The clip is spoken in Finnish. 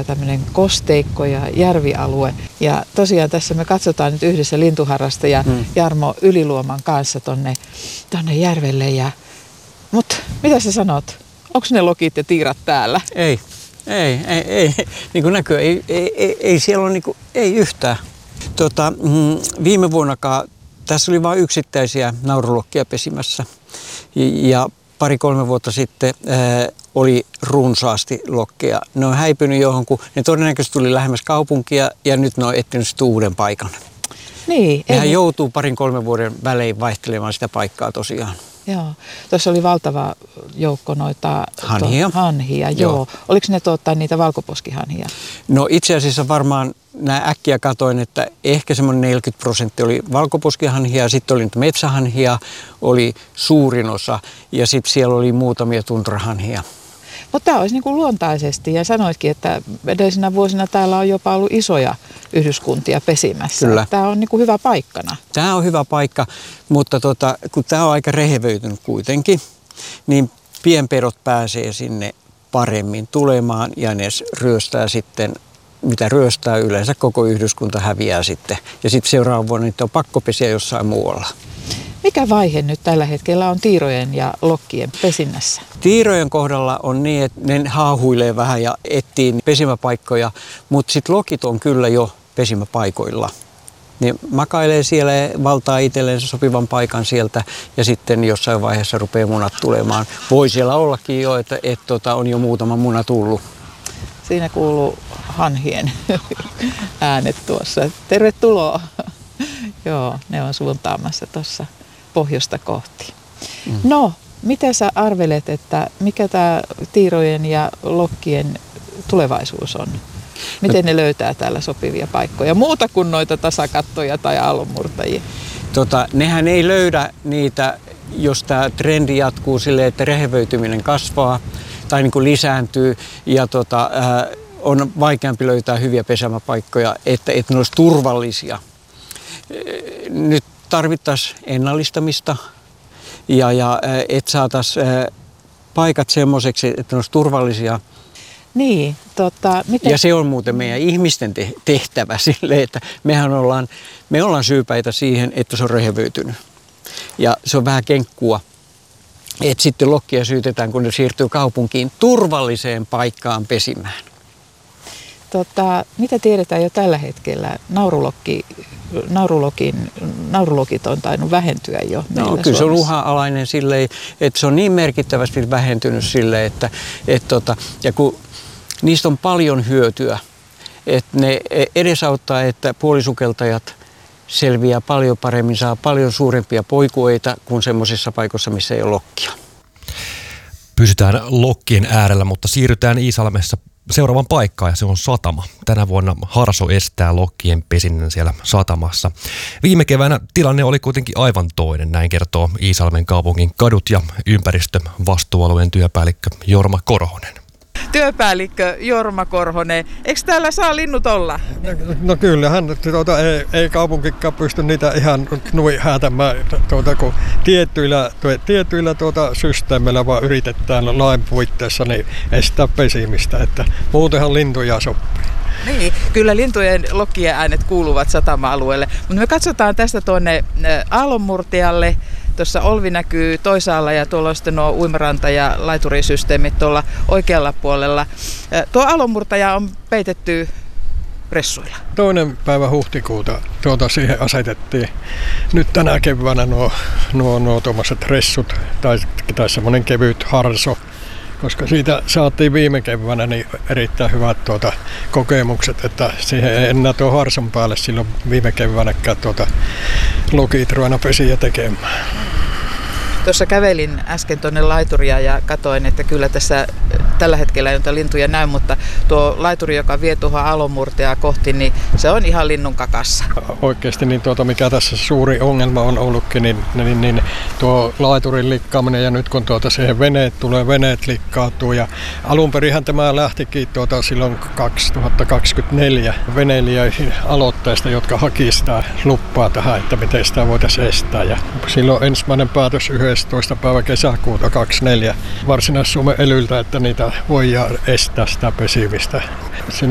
tämmöinen kosteikko ja järvialue. Ja tosiaan tässä me katsotaan nyt yhdessä lintuharrastaja Jarmo Yliluoman kanssa tonne järvelle. Mutta mitä sä sanot? Onko ne lokit ja tiirat täällä? Ei. Niin kuin näkyy, ei siellä ole ei yhtään. Viime vuonnakaan tässä oli vain yksittäisiä naurulokkia pesimässä. Ja 2-3 vuotta sitten oli runsaasti lokkeja. Ne on häipynyt johonkin, ne todennäköisesti tuli lähemmäs kaupunkia ja nyt ne on etsinyt sitten uuden paikan. Niin. Nehän joutuu 2-3 vuoden välein vaihtelemaan sitä paikkaa tosiaan. Joo. Tuossa oli valtava joukko noita hanhia. Joo. Oliko ne niitä valkoposkihanhia? No itse asiassa varmaan äkkiä katoin, että ehkä semmoinen 40% oli valkoposkihanhia, sitten oli nyt metsähanhia, oli suurin osa ja sitten siellä oli muutamia tuntrahanhia. Mutta tämä olisi luontaisesti ja sanoitkin, että edellisinä vuosina täällä on jopa ollut isoja yhdyskuntia pesimässä. Kyllä. Tämä on hyvä paikkana. Tämä on hyvä paikka, mutta kun tämä on aika rehevöitynyt kuitenkin, niin pienpedot pääsee sinne paremmin tulemaan ja ne ryöstää sitten, mitä ryöstää yleensä koko yhdyskunta häviää sitten. Ja sitten seuraavan vuonna niitä on pakko pesiä jossain muualla. Mikä vaihe nyt tällä hetkellä on tiirojen ja lokkien pesinnässä? Tiirojen kohdalla on niin, että ne haahuilee vähän ja etsii pesimäpaikkoja, mutta sitten lokit on kyllä jo pesimäpaikoilla. Ne makailee siellä ja valtaa itselleen sopivan paikan sieltä ja sitten jossain vaiheessa rupeaa munat tulemaan. Voi siellä ollakin jo, että on jo muutama muna tullut. Siinä kuuluu hanhien äänet tuossa. Tervetuloa. Joo, ne on suuntaamassa tuossa pohjoista kohti. No, mitä sä arvelet, että mikä tämä tiirojen ja lokkien tulevaisuus on? Miten ne löytää täällä sopivia paikkoja? Muuta kuin noita tasakattoja tai aallonmurtajia. Nehän ei löydä niitä, jos tämä trendi jatkuu silleen, että rehevöityminen kasvaa tai lisääntyy ja on vaikeampi löytää hyviä pesämäpaikkoja, että ne olisi turvallisia. Nyt tarvittaisiin ennallistamista ja että saataisiin paikat semmoiseksi, että ne olisi turvallisia. Niin, miten? Ja se on muuten meidän ihmisten tehtävä sille, että me ollaan syypäitä siihen, että se on rehevöitynyt. Ja se on vähän kenkkua, että sitten lokkia syytetään, kun ne siirtyy kaupunkiin turvalliseen paikkaan pesimään. Mitä tiedetään jo tällä hetkellä? Naurulokit on tainnut vähentyä jo meillä kyllä Suomessa. Se on uhanalainen silleen, että se on niin merkittävästi vähentynyt silleen, ja kun niistä on paljon hyötyä, että ne edesauttaa, että puolisukeltajat selviää paljon paremmin, saa paljon suurempia poikueita kuin semmoisissa paikoissa, missä ei ole lokkia. Pysytään lokkien äärellä, mutta siirrytään Iisalmessa seuraavan paikkaan ja se on satama. Tänä vuonna Harso estää lokkien pesinnän siellä satamassa. Viime keväänä tilanne oli kuitenkin aivan toinen, näin kertoo Iisalmen kaupungin kadut ja ympäristövastuualueen työpäällikkö Jorma Korhonen. Työpäällikkö Jorma Korhonen, eikö täällä saa linnut olla? No kyllähän ei kaupunkikaan pysty niitä ihan noin häätämään, kun tietyillä systeemeillä vaan yritetään lain puitteissa niin estää pesimistä, että muutenhan lintuja sopii. Niin, kyllä lintujen lokkien äänet kuuluvat satama-alueelle, mutta me katsotaan tästä tuonne aallonmurtialle. Tuossa Olvi näkyy toisaalla ja tuolla on sitten nuo uimaranta- ja laiturisysteemit tuolla oikealla puolella. Tuo aallonmurtaja on peitetty ressuilla. 2. päivä huhtikuuta siihen asetettiin nyt tänä keväänä nuo tuommoiset ressut tai semmoinen kevyt harso. Koska siitä saatiin viime keväänä niin erittäin hyvät kokemukset, että siihen ei enää tuo harson päälle silloin viime keväänäkään lokit ruvena pesiä tekemään. Tuossa kävelin äsken tuonne laituria ja katoin, että kyllä tässä tällä hetkellä ei noita lintuja näy, mutta tuo laituri, joka vie tuohon aallonmurtajaa kohti, niin se on ihan linnun kakassa. Oikeasti niin mikä tässä suuri ongelma on ollutkin, niin tuo laiturin likkaaminen ja nyt kun siihen veneet likkautuu ja alunperinhän tämä lähtikin silloin 2024 veneilijöihin aloitteesta, jotka haki sitä luppaa tähän, että miten sitä voitaisiin estää ja silloin ensimmäinen päätös 11. päivä kesäkuuta 2024 Varsinais-Suomen elyltä, että niitä voidaan estää sitä pesimistä.